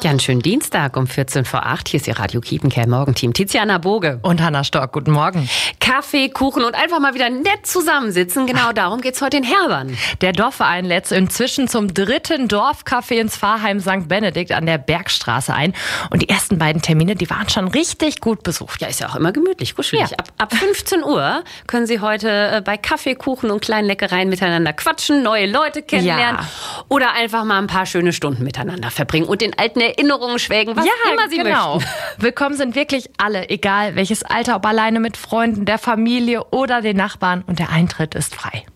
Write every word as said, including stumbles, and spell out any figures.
Ja, einen schönen Dienstag um vierzehn vor acht. Hier ist Ihr Radio Kiepenkerl Morgenteam. Tiziana Boge. Und Hanna Stork. Guten Morgen. Kaffee, Kuchen und einfach mal wieder nett zusammensitzen. Genau darum geht's heute in Herbern. Der Dorfverein lädt inzwischen zum dritten Dorfcafé ins Pfarrheim Sankt Benedikt an der Bergstraße ein. Und die ersten beiden Termine, die waren schon richtig gut besucht. Ja, ist ja auch immer gemütlich, kuschelig. Ja. Ab, ab fünfzehn Uhr können Sie heute bei Kaffee, Kuchen und kleinen Leckereien miteinander quatschen, neue Leute kennenlernen ja. oder einfach mal ein paar schöne Stunden miteinander verbringen und den alten Erinnerungen schwelgen, was ja, immer Sie genau. möchten. Willkommen sind wirklich alle, egal welches Alter, ob alleine mit Freunden, der Familie oder den Nachbarn. Und der Eintritt ist frei.